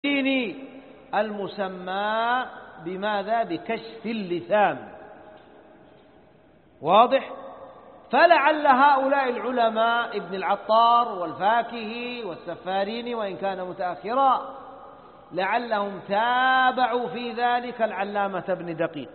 المسمى بماذا؟ بكشف اللثام. واضح؟ فلعل هؤلاء العلماء ابن العطار والفاكهي والسفاريني وإن كان متأخرا لعلهم تابعوا في ذلك العلامة ابن دقيق،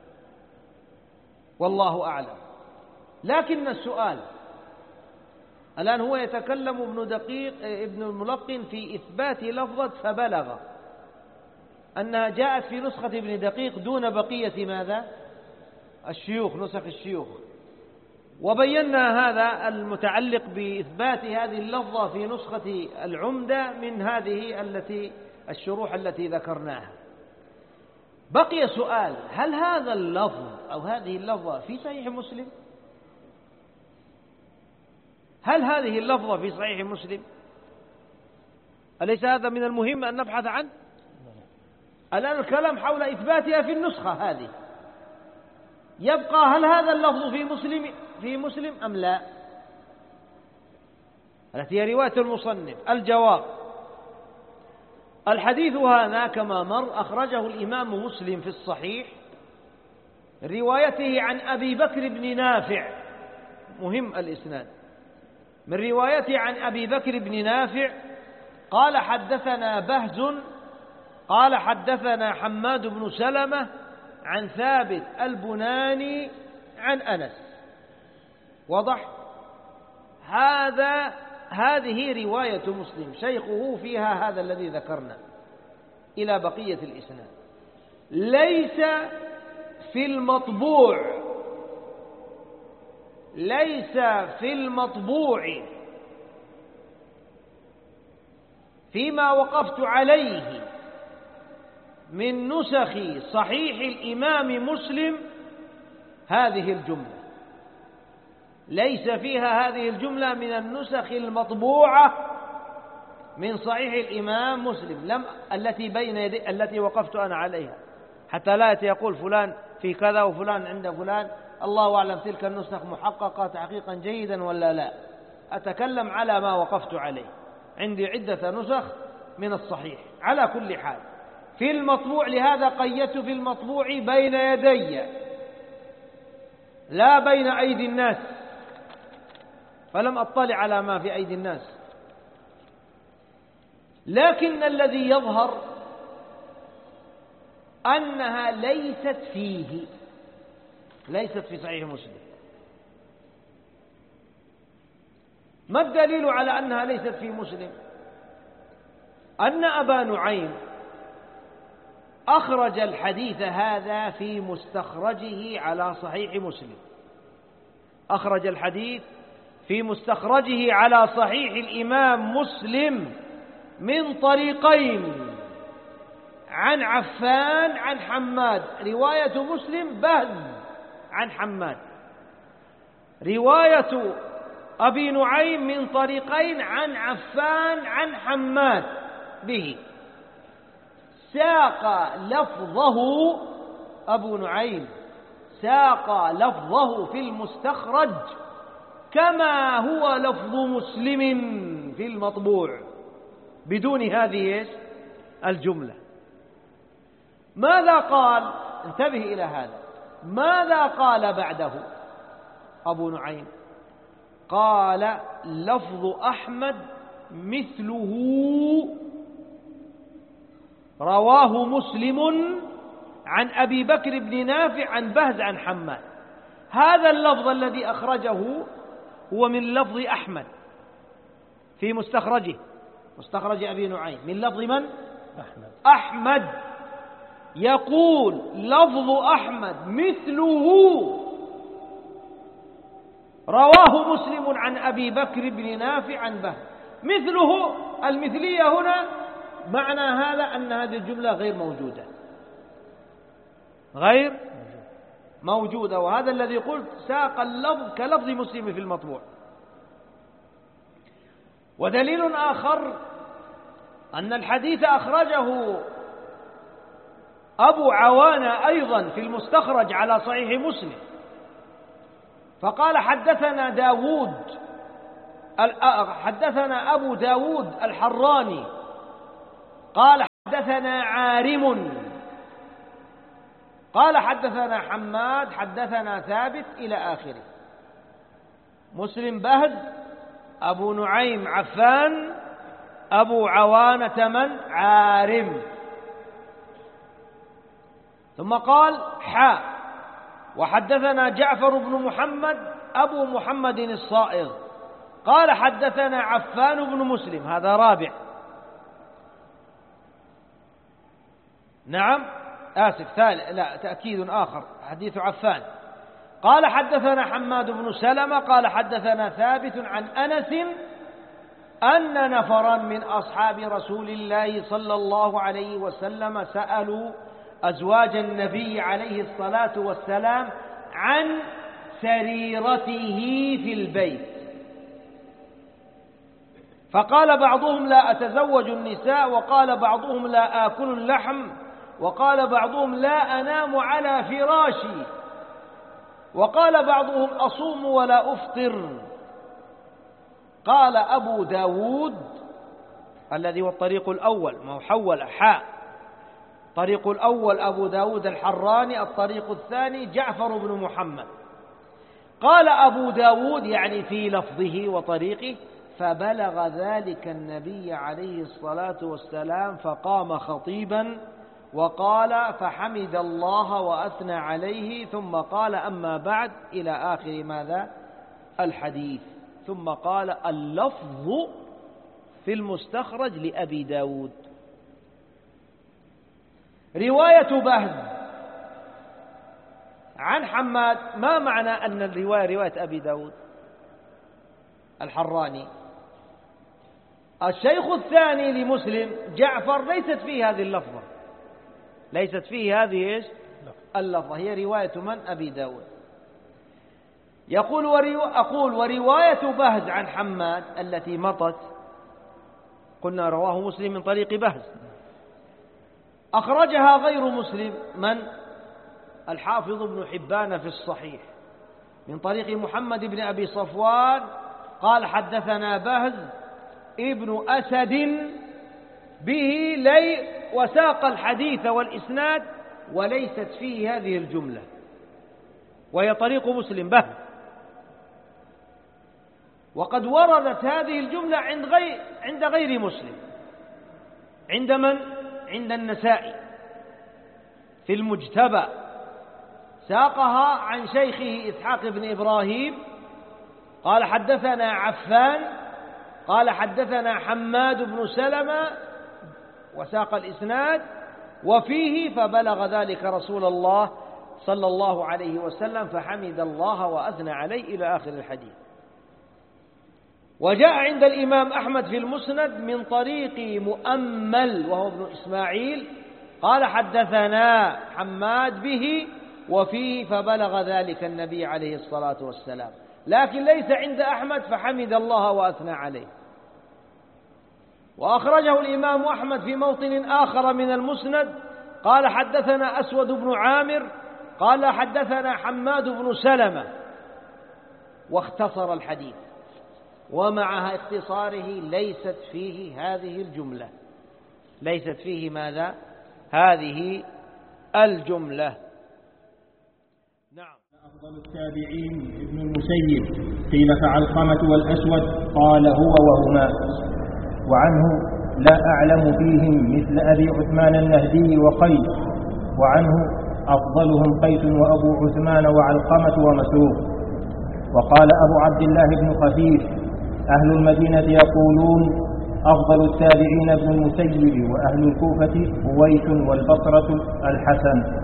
والله أعلم. لكن السؤال الآن هو يتكلم ابن الملقن في إثبات لفظة فبلغ أنها جاءت في نسخة ابن دقيق دون بقية ماذا؟ الشيوخ، نسخ الشيوخ. وبينا هذا المتعلق بإثبات هذه اللفظة في نسخة العمدة من هذه الشروح التي ذكرناها. بقي سؤال: هل هذا اللفظ أو هذه اللفظة في صحيح مسلم؟ هل هذه اللفظة في صحيح مسلم؟ أليس هذا من المهم أن نبحث عنه؟ الآن الكلام حول إثباتها في النسخة هذه. يبقى هل هذا اللفظ في مسلم أم لا؟ التي هي رواية المصنف. الجواب: الحديث هذا كما مر أخرجه الإمام مسلم في الصحيح روايته عن أبي بكر بن نافع، مهم الإسناد، من روايته عن أبي بكر بن نافع قال: حدثنا بهز قال: حدثنا حماد بن سلمة عن ثابت البناني عن أنس. وضح؟ هذه رواية مسلم، شيخه فيها هذا الذي ذكرنا إلى بقية الإسناد. ليس في المطبوع فيما وقفت عليه من نسخ صحيح الإمام مسلم هذه الجملة، ليس فيها هذه الجملة من النسخ المطبوعة من صحيح الإمام مسلم التي بين يدي التي وقفت أنا عليها، حتى لا يقول فلان في كذا وفلان عند فلان. الله أعلم تلك النسخ محققة تحقيقا جيدا ولا لا. أتكلم على ما وقفت عليه، عندي عدة نسخ من الصحيح. على كل حال في المطبوع، لهذا قيدت في المطبوع بين يدي لا بين أيدي الناس، فلم أطلع على ما في أيدي الناس. لكن الذي يظهر أنها ليست في صحيح مسلم. ما الدليل على أنها ليست في مسلم؟ أن أبا نعيم أخرج الحديث هذا في مستخرجه على صحيح مسلم، أخرج الحديث في مستخرجه على صحيح الإمام مسلم من طريقين: عن عفان عن حماد، رواية مسلم بهز عن حماد، رواية أبي نعيم من طريقين: عن عفان عن حماد به. ساق لفظه أبو نعيم، ساق لفظه في المستخرج كما هو لفظ مسلم في المطبوع بدون هذه الجملة. ماذا قال؟ انتبه إلى هذا. ماذا قال بعده أبو نعيم؟ قال: لفظ أحمد مثله رواه مسلم عن أبي بكر بن نافع عن بهز عن حماد. هذا اللفظ الذي أخرجه هو من لفظ أحمد في مستخرجه، مستخرج أبي نعيم، من لفظ من؟ أحمد. يقول: لفظ أحمد مثله رواه مسلم عن أبي بكر بن نافع عن بهز. مثله، المثلية هنا معنى هذا أن هذه الجملة غير موجودة، وهذا الذي قلت ساق اللفظ كلفظ مسلم في المطبوع. ودليل آخر أن الحديث أخرجه أبو عوانة أيضا في المستخرج على صحيح مسلم، فقال: حدثنا أبو داود الحراني قال: حدثنا عارم قال حدثنا حماد حدثنا ثابت إلى آخره. مسلم بهز، أبو نعيم عفان، أبو عوانة من؟ عارم. ثم قال حاء وحدثنا جعفر بن محمد أبو محمد الصائغ قال حدثنا عفان بن مسلم، هذا رابع. نعم آسف ثالث، لا تأكيد آخر، حديث عفان. قال حدثنا حماد بن سلمة قال حدثنا ثابت عن أنس أن نفرا من أصحاب رسول الله صلى الله عليه وسلم سألوا أزواج النبي عليه الصلاة والسلام عن سريرته في البيت، فقال بعضهم لا أتزوج النساء، وقال بعضهم لا آكل اللحم، وقال بعضهم لا أنام على فراشي، وقال بعضهم أصوم ولا أفطر. قال أبو داود الذي هو الطريق الأول، ما هو حول حاء، الطريق الأول أبو داود الحراني، الطريق الثاني جعفر بن محمد. قال أبو داود يعني في لفظه وطريقه: فبلغ ذلك النبي عليه الصلاة والسلام فقام خطيبا وقال فحمد الله وأثنى عليه، ثم قال أما بعد إلى آخر ماذا؟ الحديث. ثم قال اللفظ في المستخرج لأبي داود. رواية بهز عن حماد، ما معنى أن الرواية رواية أبي داود الحراني؟ الشيخ الثاني لمسلم جعفر ليست فيه هذه اللفظة، ليست فيه هذه اللفظة، هي رواية من؟ أبي داود. يقول أقول ورواية بهز عن حماد التي مضت قلنا رواه مسلم من طريق بهز، أخرجها غير مسلم من؟ الحافظ ابن حبان في الصحيح من طريق محمد بن أبي صفوان قال حدثنا بهز ابن أسد به وساق الحديث والإسناد وليست فيه هذه الجملة، وهي طريق مسلم بهز. وقد وردت هذه الجملة عند غير مسلم، عند من؟ عند النسائي في المجتبى، ساقها عن شيخه إسحاق بن إبراهيم قال حدثنا عفان قال حدثنا حماد بن سلمة وساق الإسناد وفيه فبلغ ذلك رسول الله صلى الله عليه وسلم فحمد الله وأثنى عليه إلى آخر الحديث. وجاء عند الإمام أحمد في المسند من طريق مؤمل وهو ابن إسماعيل قال حدثنا حماد به وفيه فبلغ ذلك النبي عليه الصلاة والسلام، لكن ليس عند أحمد فحمد الله وأثنى عليه. وأخرجه الإمام أحمد في موطن آخر من المسند قال حدثنا أسود بن عامر قال حدثنا حماد بن سلمة، واختصر الحديث، ومع اختصاره ليست فيه هذه الجملة، ليست فيه ماذا؟ هذه الجملة. نعم. أفضل التابعين ابن المسيب، قيل فعلقمة والأسود، قال هو وهما. وعنه لا أعلم فيهم مثل أبي عثمان النهدي وقيس، وعنه أفضلهم قيس وأبو عثمان وعلقمة ومسروق. وقال أبو عبد الله بن خفيف: أهل المدينة يقولون أفضل التابعين ابن المسيب، وأهل الكوفة هويس، والبصرة الحسن.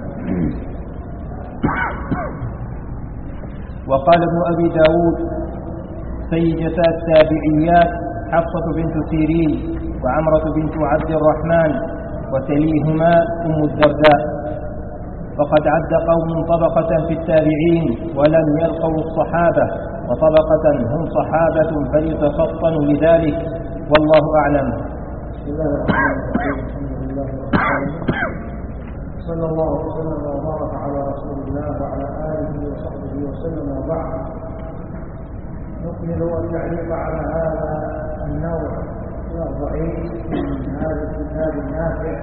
وقال ابن أبي داود: سيدتا التابعيات حفصة بنت سيرين وعمرة بنت عبد الرحمن، وتليهما أم الدرداء. فقد عد قوم طبقة في التابعين ولم يلقوا الصحابة، وطبقة هم صحابة فليتفطنوا لذلك، والله أعلم. بسم الله الرحمن الرحيم. الحمد لله رب العالمين، صلى الله وسلم وبارك على رسول الله وعلى آله وصحبه وسلم، وبعد. نكمل التعليق على هذا النوع الضعيف من هذا الكتاب النافع